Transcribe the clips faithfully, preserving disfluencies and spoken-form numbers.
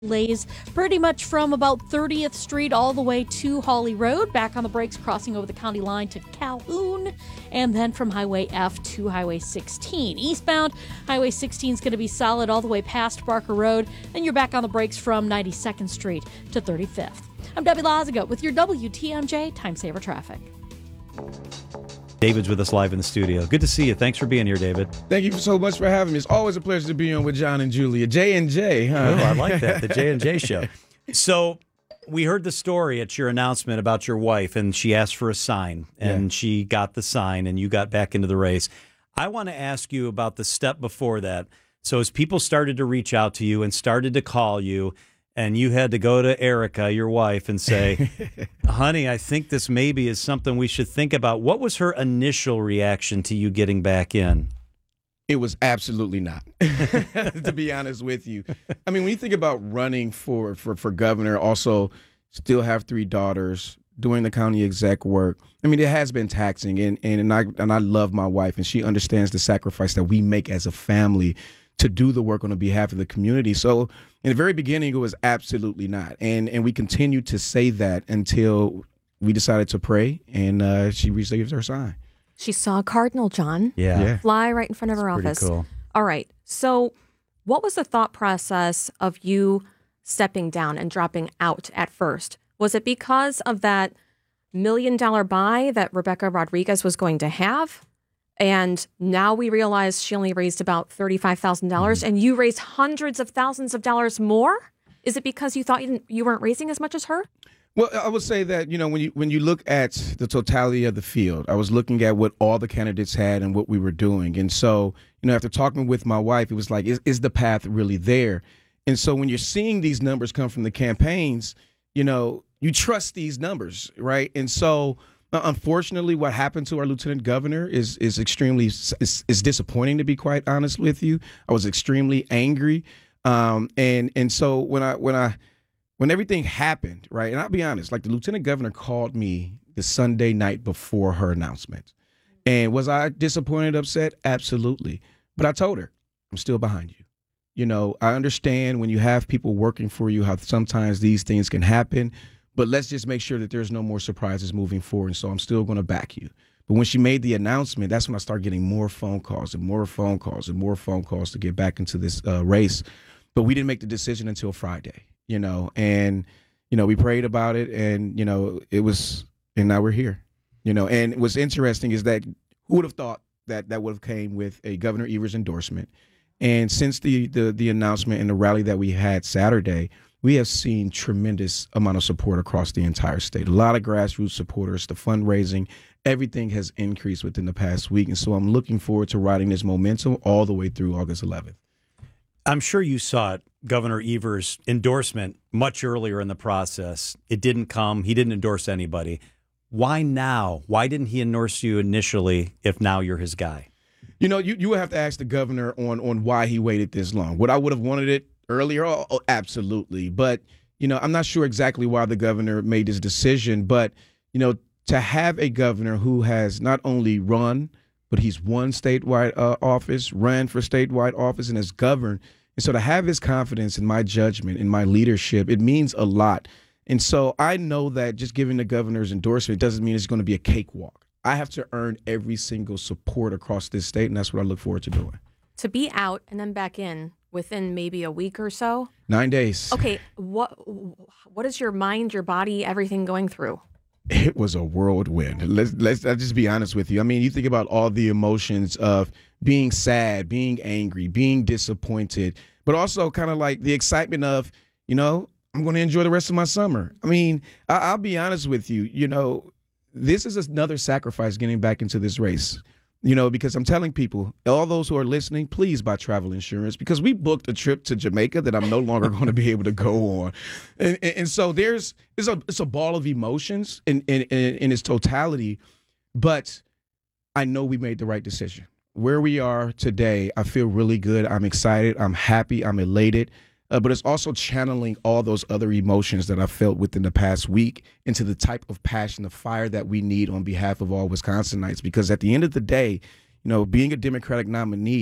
Lays pretty much from about thirtieth Street all the way to Hawley Road, back on the brakes, crossing over the county line to Calhoun, and then from Highway F to Highway sixteen. Eastbound, Highway sixteen is going to be solid all the way past Barker Road, and you're back on the brakes from ninety-second Street to thirty-fifth. I'm Debbie Lazaga with your W T M J Time Saver Traffic. David's with us live in the studio. Good to see you. Thanks for being here, David. Thank you so much for having me. It's always a pleasure to be on with John and Julia. J and J, huh? Oh, I like that, the J and J show. So we heard the story at your announcement about your wife, and she asked for a sign, and yeah. she got the sign, and you got back into the race. I want to ask you about the step before that. So as people started to reach out to you and started to call you, and you had to go to Erica, your wife, and say, honey, I think this maybe is something we should think about. What was her initial reaction to you getting back in? It was absolutely not, to be honest with you. I mean, when you think about running for, for, for governor, also still have three daughters, doing the county exec work, I mean, it has been taxing, and, and, and, I, and I love my wife, and she understands the sacrifice that we make as a family to do the work on the behalf of the community. So in the very beginning, it was absolutely not. And and we continued to say that until we decided to pray, and uh, she received her sign. She saw a cardinal, John, yeah. yeah. fly right in front of That's her pretty office. Cool. All right. So what was the thought process of you stepping down and dropping out at first? Was it because of that million dollar buy that Rebecca Rodriguez was going to have? And now we realize she only raised about thirty-five thousand dollars, mm-hmm. and you raised hundreds of thousands of dollars more? Is it because you thought you, didn't, you weren't raising as much as her? Well, I would say that, you know, when you when you look at the totality of the field, I was looking at what all the candidates had and what we were doing. And so, you know, after talking with my wife, it was like, is, is the path really there? And so when you're seeing these numbers come from the campaigns, you know, you trust these numbers, right? And so Uh, unfortunately, what happened to our lieutenant governor is is extremely is, is disappointing, to be quite honest with you. I was extremely angry, um, and and so when I when I when everything happened, right, and I'll be honest, like the lieutenant governor called me the Sunday night before her announcement, and was I disappointed, upset? Absolutely, but I told her, I'm still behind you. You know, I understand when you have people working for you how sometimes these things can happen. But let's just make sure that there's no more surprises moving forward. And so I'm still going to back you. But when she made the announcement, that's when I started getting more phone calls and more phone calls and more phone calls to get back into this uh, race. But we didn't make the decision until Friday, you know, and, you know, we prayed about it, and, you know, it was, and now we're here, you know. And what's interesting is that who would have thought that that would have came with a Governor Evers endorsement. And since the, the, the announcement and the rally that we had Saturday, we have seen tremendous amount of support across the entire state. A lot of grassroots supporters, the fundraising, everything has increased within the past week. And so I'm looking forward to riding this momentum all the way through August eleventh. I'm sure you saw it, Governor Evers' endorsement much earlier in the process. It didn't come. He didn't endorse anybody. Why now? Why didn't he endorse you initially if now you're his guy? You know, you, you would have to ask the governor on, on why he waited this long. Would I would have wanted it earlier? Oh, oh, absolutely. But, you know, I'm not sure exactly why the governor made this decision. But, you know, to have a governor who has not only run, but he's won statewide uh, office, ran for statewide office, and has governed. And so to have his confidence in my judgment, in my leadership, it means a lot. And so I know that just giving the governor's endorsement doesn't mean it's going to be a cakewalk. I have to earn every single support across this state, and that's what I look forward to doing. To be out and then back in within maybe a week or so? Nine days. Okay, what what is your mind, your body, everything going through? It was a whirlwind. Let's let's I'll just be honest with you. I mean, you think about all the emotions of being sad, being angry, being disappointed, but also kind of like the excitement of, you know, I'm going to enjoy the rest of my summer. I mean, I, I'll be honest with you. You know, this is another sacrifice getting back into this race. You know, because I'm telling people, all those who are listening, please buy travel insurance, because we booked a trip to Jamaica that I'm no longer going to be able to go on. And, and, and so there's it's a, it's a ball of emotions in, in, in, in its totality. But I know we made the right decision. Where we are today, I feel really good. I'm excited. I'm happy. I'm elated. Uh, but it's also channeling all those other emotions that I felt within the past week into the type of passion, the fire that we need on behalf of all Wisconsinites. Because at the end of the day, you know, being a Democratic nominee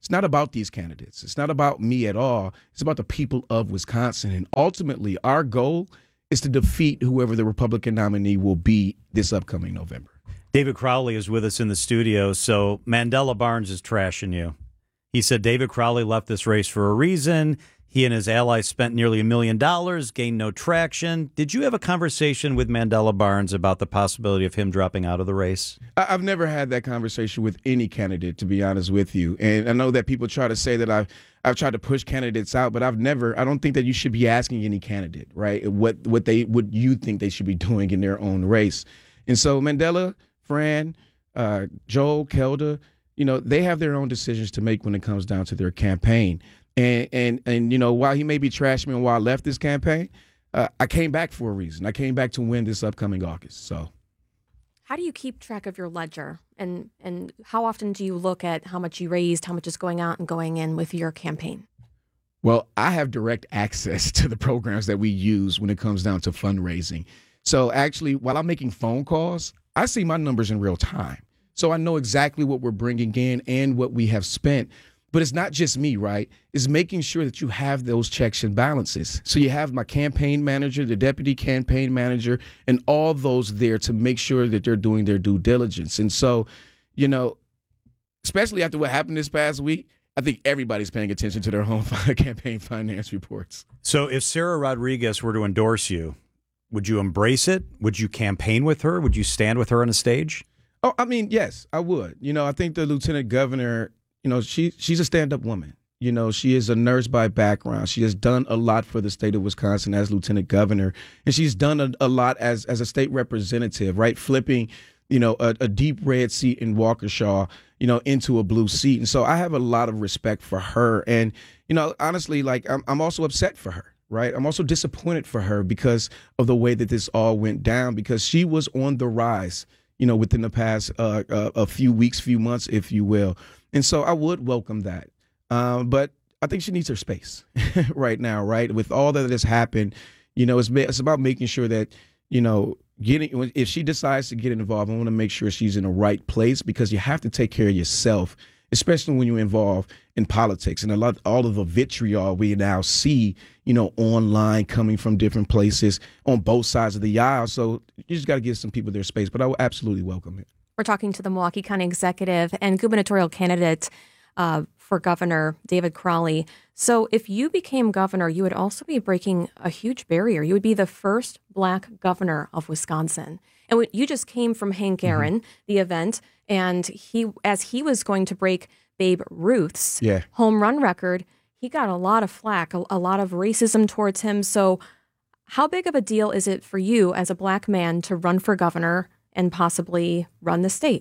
It's not about these candidates. It's not about me at all. It's about the people of Wisconsin. And ultimately, our goal is to defeat whoever the Republican nominee will be this upcoming November. David Crowley is with us in the studio. So Mandela Barnes is trashing you. He said David Crowley left this race for a reason. He and his allies spent nearly a million dollars, gained no traction. Did you have a conversation with Mandela Barnes about the possibility of him dropping out of the race? I've never had that conversation with any candidate, to be honest with you. And I know that people try to say that I've I've tried to push candidates out, but I've never. I don't think that you should be asking any candidate, right, what what they what you think they should be doing in their own race. And so Mandela, Fran, uh, Joel, Kelda, you know, they have their own decisions to make when it comes down to their campaign. And, and, and you know, while he may be trashing me and while I left this campaign, uh, I came back for a reason. I came back to win this upcoming August. So how do you keep track of your ledger? And, and how often do you look at how much you raised, how much is going out and going in with your campaign? Well, I have direct access to the programs that we use when it comes down to fundraising. So actually, while I'm making phone calls, I see my numbers in real time. So I know exactly what we're bringing in and what we have spent. But it's not just me, right? It's making sure that you have those checks and balances. So you have my campaign manager, the deputy campaign manager, and all those there to make sure that they're doing their due diligence. And so, you know, especially after what happened this past week, I think everybody's paying attention to their home campaign finance reports. So if Sarah Rodriguez were to endorse you, would you embrace it? Would you campaign with her? Would you stand with her on a stage? Oh, I mean, yes, I would. You know, I think the lieutenant governor, you know, she she's a stand-up woman. You know, she is a nurse by background. She has done a lot for the state of Wisconsin as lieutenant governor, and she's done a, a lot as as a state representative, right? Flipping, you know, a, a deep red seat in Waukesha, you know, into a blue seat. And so I have a lot of respect for her. And, you know, honestly, like I'm, I'm also upset for her, right? I'm also disappointed for her because of the way that this all went down, because she was on the rise, you know, within the past uh, uh, a few weeks, few months, if you will. And so I would welcome that. Um, but I think she needs her space right now, right? With all that has happened, you know, it's, it's about making sure that, you know, getting if she decides to get involved, I want to make sure she's in the right place, because you have to take care of yourself, especially when you're involved in politics. And a lot, all of the vitriol we now see, you know, online coming from different places on both sides of the aisle. So you just got to give some people their space. But I will absolutely welcome it. We're talking to the Milwaukee County Executive and gubernatorial candidate uh, for Governor David Crowley. So if you became governor, you would also be breaking a huge barrier. You would be the first Black governor of Wisconsin. And you just came from Hank Aaron, mm-hmm. the event, and he, as he was going to break Babe Ruth's yeah. home run record, he got a lot of flack, a, a lot of racism towards him. So how big of a deal is it for you as a Black man to run for governor and possibly run the state?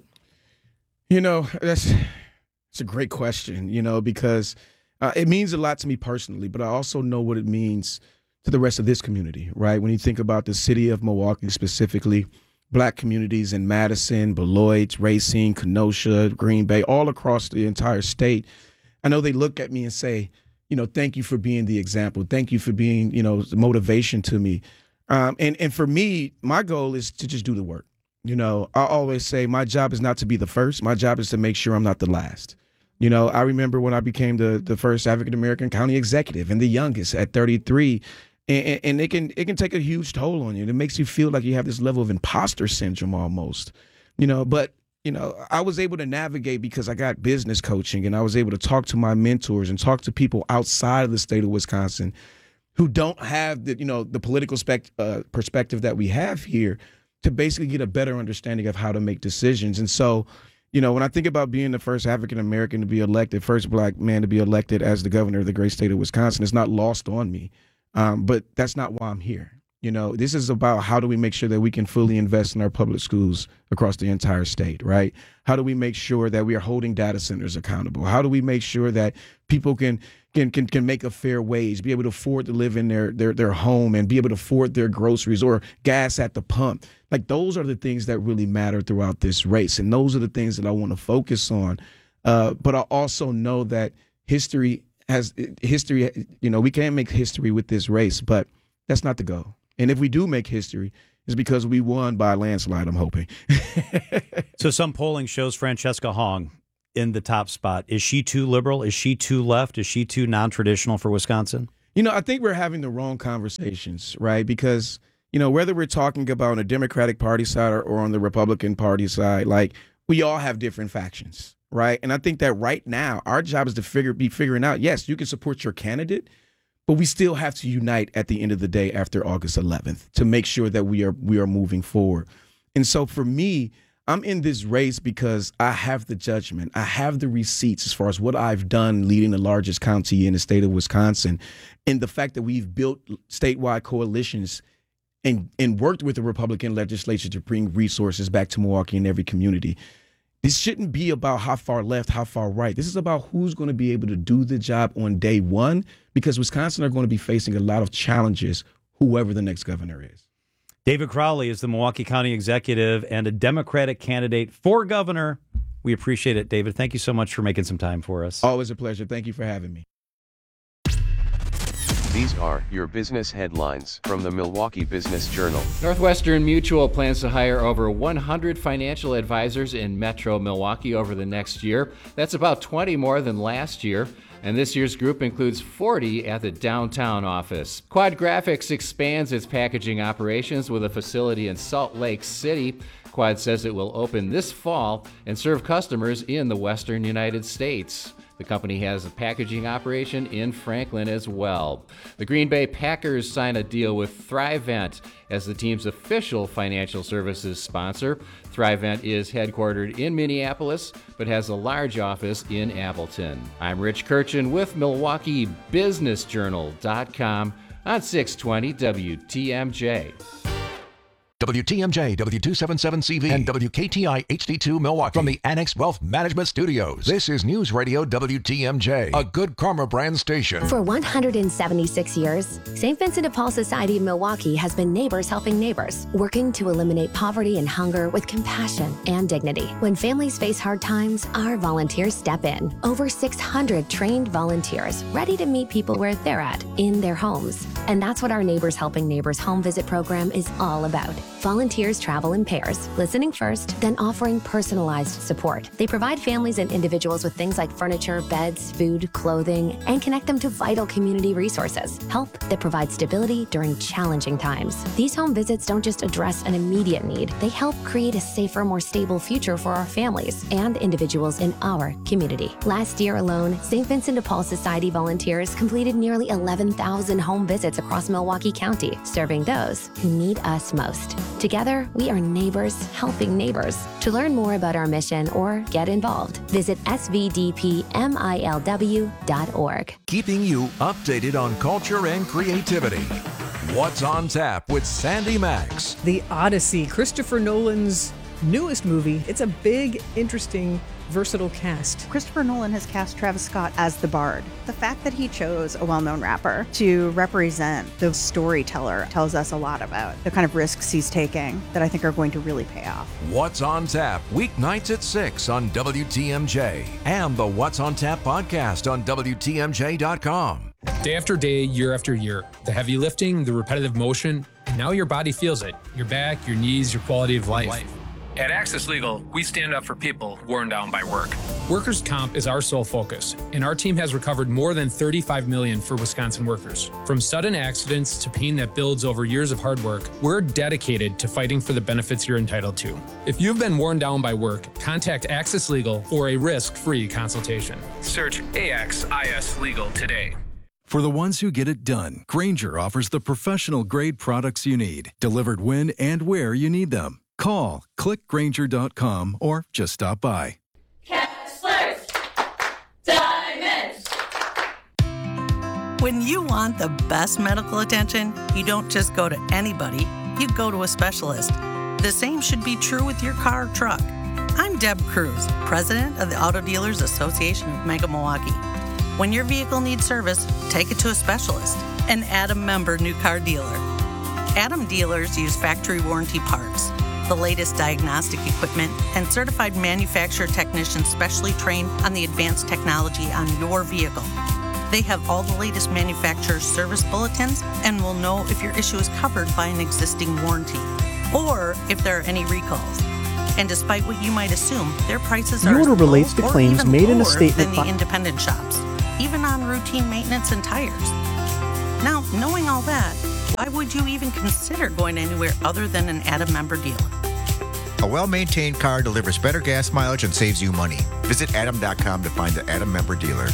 You know, that's it's a great question, you know, because uh, it means a lot to me personally, but I also know what it means to the rest of this community, right? When you think about the city of Milwaukee specifically, Black communities in Madison, Beloit, Racine, Kenosha, Green Bay, all across the entire state, I know they look at me and say, you know, thank you for being the example. Thank you for being, you know, the motivation to me. Um, and, and for me, my goal is to just do the work. You know, I always say my job is not to be the first. My job is to make sure I'm not the last. You know, I remember when I became the, the first African-American county executive and the youngest at thirty-three. And, and it can it can take a huge toll on you. It makes you feel like you have this level of imposter syndrome almost. You know, but, you know, I was able to navigate because I got business coaching, and I was able to talk to my mentors and talk to people outside of the state of Wisconsin who don't have the, you know, the political spec, uh, perspective that we have here, to basically get a better understanding of how to make decisions. And so, you know, when I think about being the first African-American to be elected, first Black man to be elected as the governor of the great state of Wisconsin, it's not lost on me. Um, but that's not why I'm here. You know, this is about how do we make sure that we can fully invest in our public schools across the entire state, right? How do we make sure that we are holding data centers accountable? How do we make sure that people can can can, can make a fair wage, be able to afford to live in their, their, their home, and be able to afford their groceries or gas at the pump? Like, those are the things that really matter throughout this race. And those are the things that I want to focus on. Uh, but I also know that history has history, you know, we can't make history with this race, but that's not the goal. And if we do make history, it's because we won by a landslide, I'm hoping. So some polling shows Francesca Hong in the top spot? Is she too liberal? Is she too left? Is she too non-traditional for Wisconsin? You know, I think we're having the wrong conversations, right? Because, you know, whether we're talking about on the Democratic Party side or, or on the Republican Party side, like, we all have different factions, right? And I think that right now, our job is to figure be figuring out, yes, you can support your candidate, but we still have to unite at the end of the day after August eleventh to make sure that we are we are moving forward. And so for me, I'm in this race because I have the judgment. I have the receipts as far as what I've done leading the largest county in the state of Wisconsin, and the fact that we've built statewide coalitions and, and worked with the Republican legislature to bring resources back to Milwaukee in every community. This shouldn't be about how far left, how far right. This is about who's going to be able to do the job on day one, because Wisconsin are going to be facing a lot of challenges, whoever the next governor is. David Crowley is the Milwaukee County Executive and a Democratic candidate for governor. We appreciate it, David. Thank you so much for making some time for us. Always a pleasure. Thank you for having me. These are your business headlines from the Milwaukee Business Journal. Northwestern Mutual plans to hire over one hundred financial advisors in Metro Milwaukee over the next year. That's about twenty more than last year. And this year's group includes forty at the downtown office. Quad Graphics expands its packaging operations with a facility in Salt Lake City. Quad says it will open this fall and serve customers in the western United States. The company has a packaging operation in Franklin as well. The Green Bay Packers sign a deal with Thrivent as the team's official financial services sponsor. Thrivent is headquartered in Minneapolis, but has a large office in Appleton. I'm Rich Kirchen with Milwaukee Business Journal dot com on six twenty W T M J. W T M J, W two seventy-seven C V, and W K T I H D two Milwaukee. From the Annex Wealth Management Studios, this is News Radio W T M J, a Good Karma brand station. For one hundred seventy-six years, Saint Vincent de Paul Society of Milwaukee has been neighbors helping neighbors, working to eliminate poverty and hunger with compassion and dignity. When families face hard times, our volunteers step in. Over six hundred trained volunteers ready to meet people where they're at, in their homes. And that's what our Neighbors Helping Neighbors home visit program is all about. Volunteers travel in pairs, listening first, then offering personalized support. They provide families and individuals with things like furniture, beds, food, clothing, and connect them to vital community resources. Help that provides stability during challenging times. These home visits don't just address an immediate need, they help create a safer, more stable future for our families and individuals in our community. Last year alone, Saint Vincent de Paul Society volunteers completed nearly eleven thousand home visits across Milwaukee County, serving those who need us most. Together, we are neighbors helping neighbors. To learn more about our mission or get involved, visit S V D P M I L W dot org. Keeping you updated on culture and creativity. What's on Tap with Sandy Max. The Odyssey, Christopher Nolan's newest movie. It's a big, interesting, versatile cast. Christopher Nolan has cast Travis Scott as the Bard. The fact that he chose a well-known rapper to represent the storyteller tells us a lot about the kind of risks he's taking that I think are going to really pay off. What's on Tap, weeknights at six on W T M J and the What's on Tap podcast on W T M J dot com. Day after day, year after year, the heavy lifting, the repetitive motion, and now your body feels it. Your back, your knees, your quality of life. life. At Access Legal, we stand up for people worn down by work. Workers' comp is our sole focus, and our team has recovered more than thirty-five million dollars for Wisconsin workers. From sudden accidents to pain that builds over years of hard work, we're dedicated to fighting for the benefits you're entitled to. If you've been worn down by work, contact Access Legal for a risk-free consultation. Search A X I S Legal today. For the ones who get it done, Grainger offers the professional-grade products you need, delivered when and where you need them. Call, click Grainger dot com, or just stop by. Kessler's Diamonds. When you want the best medical attention, you don't just go to anybody, you go to a specialist. The same should be true with your car or truck. I'm Deb Cruz, president of the Auto Dealers Association of Mega Milwaukee. When your vehicle needs service, take it to a specialist. An Adam member new car dealer. Adam dealers use factory warranty parts, the latest diagnostic equipment, and certified manufacturer technicians specially trained on the advanced technology on your vehicle. They have all the latest manufacturer service bulletins and will know if your issue is covered by an existing warranty or if there are any recalls. And despite what you might assume, their prices The are order as relates low to or claims even made in a lower statement than the by- independent shops, even on routine maintenance and tires. Now, knowing all that, why would you even consider going anywhere other than an Adam member dealer? A well-maintained car delivers better gas mileage and saves you money. Visit adam dot com to find the Adam member dealer.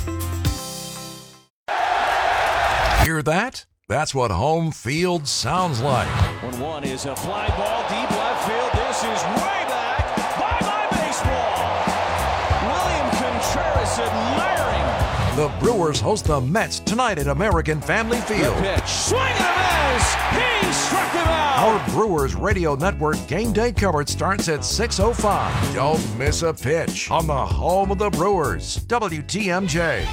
Hear that? That's what home field sounds like. one one is a fly ball deep left field. This is way back. Bye-bye baseball. William Contreras admiring. The Brewers host the Mets tonight at American Family Field. The pitch. Swing and a miss. He struck him out. Our Brewers Radio Network game day coverage starts at six oh five. Don't miss a pitch on the home of the Brewers, W T M J.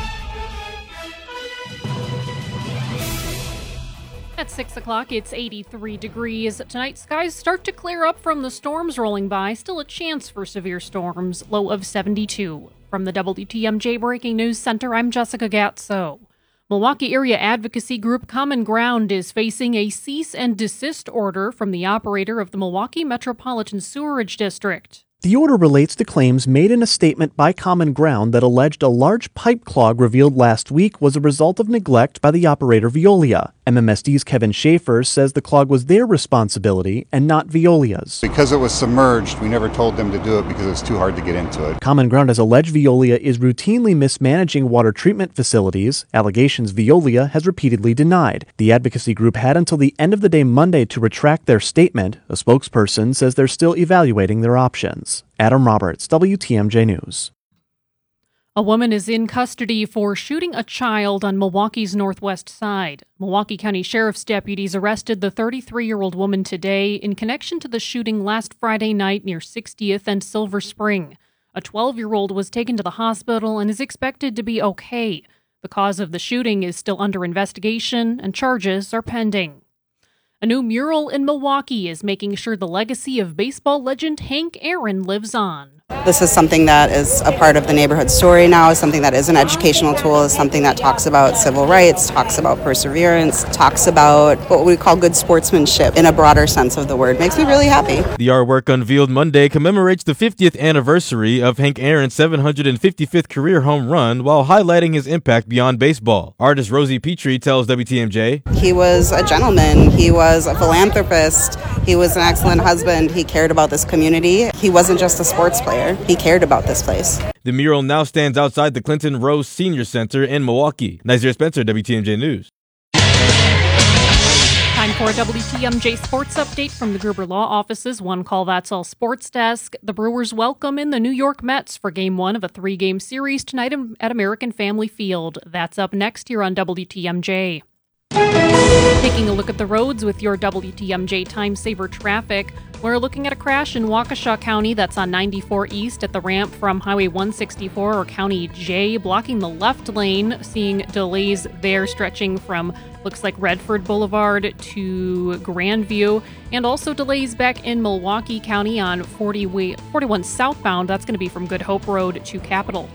At six o'clock, it's eighty-three degrees. Tonight, skies start to clear up from the storms rolling by. Still a chance for severe storms. Low of seventy-two. From the W T M J Breaking News Center, I'm Jessica Gatso. Milwaukee area advocacy group Common Ground is facing a cease and desist order from the operator of the Milwaukee Metropolitan Sewerage District. The order relates to claims made in a statement by Common Ground that alleged a large pipe clog revealed last week was a result of neglect by the operator Veolia. M M S D's Kevin Schaefer says the clog was their responsibility and not Veolia's. Because it was submerged, we never told them to do it because it's too hard to get into it. Common Ground has alleged Veolia is routinely mismanaging water treatment facilities, allegations Veolia has repeatedly denied. The advocacy group had until the end of the day Monday to retract their statement. A spokesperson says they're still evaluating their options. Adam Roberts, W T M J News. A woman is in custody for shooting a child on Milwaukee's northwest side. Milwaukee County Sheriff's deputies arrested the thirty-three-year-old woman today in connection to the shooting last Friday night near sixtieth and Silver Spring. A twelve-year-old was taken to the hospital and is expected to be okay. The cause of the shooting is still under investigation and charges are pending. A new mural in Milwaukee is making sure the legacy of baseball legend Hank Aaron lives on. This is something that is a part of the neighborhood story now, is something that is an educational tool, is something that talks about civil rights, talks about perseverance, talks about what we call good sportsmanship in a broader sense of the word. Makes me really happy. The artwork unveiled Monday commemorates the fiftieth anniversary of Hank Aaron's seven hundred fifty-fifth career home run while highlighting his impact beyond baseball. Artist Rosie Petrie tells W T M J, He was a gentleman. He was a philanthropist. He was an excellent husband. He cared about this community. He wasn't just a sports player. He cared about this place. The mural now stands outside the Clinton Rose Senior Center in Milwaukee. Nazir Spencer, W T M J News. Time for a W T M J Sports Update from the Gruber Law Office's One Call That's All Sports Desk. The Brewers welcome in the New York Mets for Game one of a three-game series tonight at American Family Field. That's up next here on W T M J. Taking a look at the roads with your W T M J Time Saver traffic. We're looking at a crash in Waukesha County that's on ninety-four East at the ramp from Highway one sixty-four or County J, blocking the left lane, seeing delays there stretching from looks like Redford Boulevard to Grandview, and also delays back in Milwaukee County on forty, forty-one southbound. That's going to be from Good Hope Road to Capitol.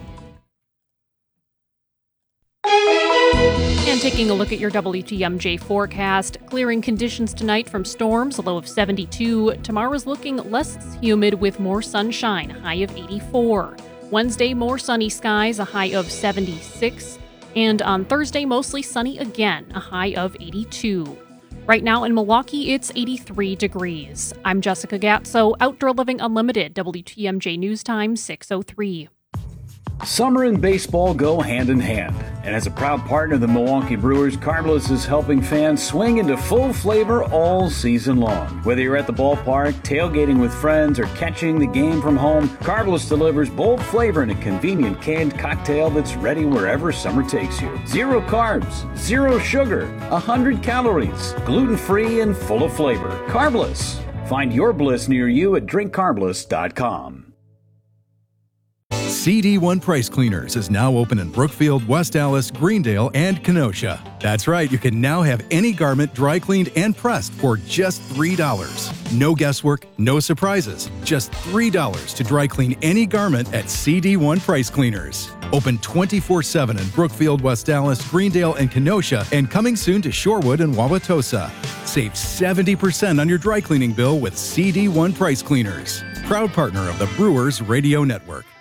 And taking a look at your W T M J forecast, clearing conditions tonight from storms, a low of seventy-two. Tomorrow's looking less humid with more sunshine, high of eighty-four. Wednesday, more sunny skies, a high of seventy-six. And on Thursday, mostly sunny again, a high of eighty-two. Right now in Milwaukee, it's eighty-three degrees. I'm Jessica Gatso, Outdoor Living Unlimited, W T M J News Time six oh three. Summer and baseball go hand in hand, and as a proud partner of the Milwaukee Brewers, Carbless is helping fans swing into full flavor all season long. Whether you're at the ballpark, tailgating with friends, or catching the game from home, Carbless delivers bold flavor in a convenient canned cocktail that's ready wherever summer takes you. Zero carbs, zero sugar, one hundred calories, gluten-free and full of flavor. Carbless. Find your bliss near you at drink carbless dot com. C D one Price Cleaners is now open in Brookfield, West Allis, Greendale, and Kenosha. That's right, you can now have any garment dry cleaned and pressed for just three dollars. No guesswork, no surprises. Just three dollars to dry clean any garment at C D one Price Cleaners. Open twenty-four seven in Brookfield, West Allis, Greendale, and Kenosha, and coming soon to Shorewood and Wauwatosa. Save seventy percent on your dry cleaning bill with C D one Price Cleaners. proud partner of the Brewers Radio Network.